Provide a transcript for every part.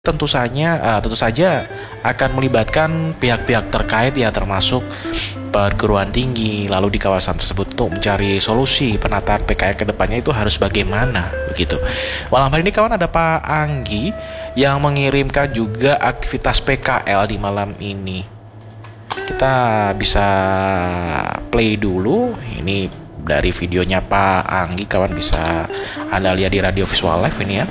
tentu saja akan melibatkan pihak-pihak terkait ya, termasuk perguruan tinggi. Lalu di kawasan tersebut untuk mencari solusi penataan PKL ke depannya itu harus bagaimana begitu. Malam hari ini kawan ada Pak Anggi yang mengirimkan juga aktivitas PKL di malam ini. Kita bisa play dulu. Ini dari videonya Pak Anggi, kawan bisa Anda lihat di Radio Visual Live ini ya.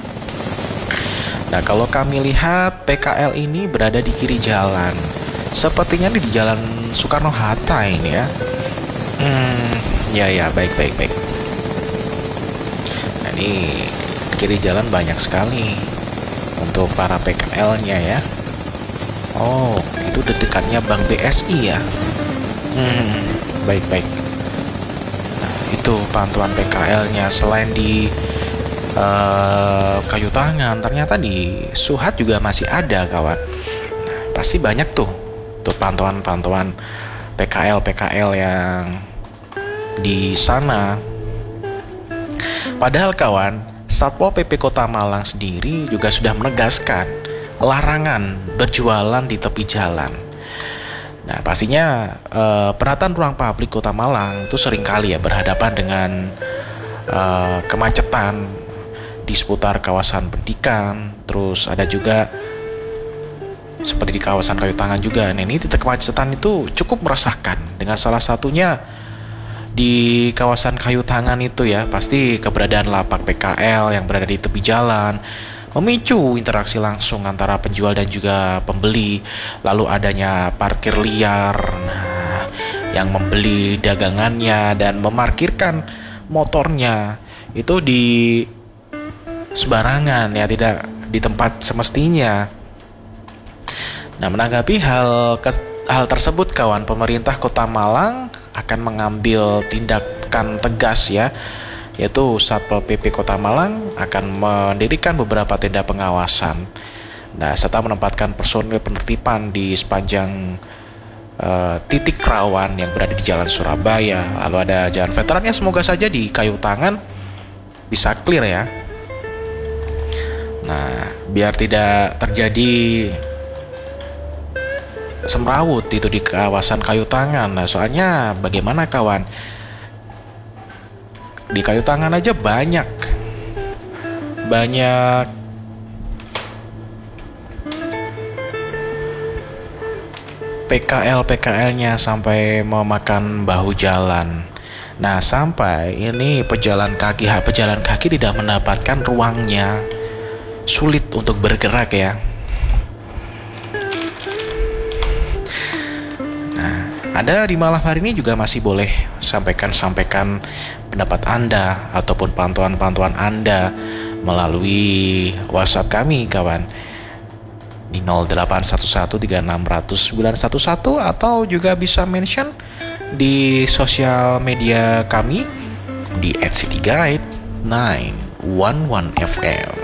Nah, kalau kami lihat PKL ini berada di kiri jalan. Sepertinya di Jalan Soekarno-Hatta ini ya. Ya, baik. Nah, ini di kiri jalan banyak sekali untuk para PKL-nya ya. Oh, itu dekatnya Bank BSI ya. Baik. Nah, itu pantauan PKL-nya. Selain di Kayu Tangan, ternyata di Suhat juga masih ada kawan. Nah, pasti banyak tuh pantauan PKL yang di sana. Padahal kawan, Satpol PP Kota Malang sendiri juga sudah menegaskan larangan berjualan di tepi jalan. Nah, pastinya penataan ruang publik Kota Malang itu seringkali ya berhadapan dengan kemacetan di seputar kawasan pendidikan. Terus ada juga seperti di kawasan Kayu Tangan juga. Nah, ini titik kemacetan itu cukup meresahkan, dengan salah satunya di kawasan Kayu Tangan itu ya. Pasti keberadaan lapak PKL yang berada di tepi jalan memicu interaksi langsung antara penjual dan juga pembeli. Lalu adanya parkir liar, yang membeli dagangannya dan memarkirkan motornya itu di sembarangan ya, tidak di tempat semestinya. Nah, menanggapi hal tersebut kawan, pemerintah Kota Malang akan mengambil tindakan tegas ya, yaitu Satpol PP Kota Malang akan mendirikan beberapa tenda pengawasan. Nah, serta menempatkan personil penertiban di sepanjang titik rawan yang berada di Jalan Surabaya. Lalu ada Jalan Veteran ya, semoga saja di Kayu Tangan bisa clear ya. Nah, biar tidak terjadi semrawut itu di kawasan Kayu Tangan. Nah, soalnya bagaimana kawan, di Kayu Tangan aja banyak PKL-nya sampai memakan bahu jalan. Nah, sampai ini pejalan kaki tidak mendapatkan ruangnya, sulit untuk bergerak ya. Nah, Anda di malam hari ini juga masih boleh sampaikan pendapat Anda ataupun pantauan Anda melalui WhatsApp kami kawan di 081136000911, atau juga bisa mention di sosial media kami di @cityguide911fm.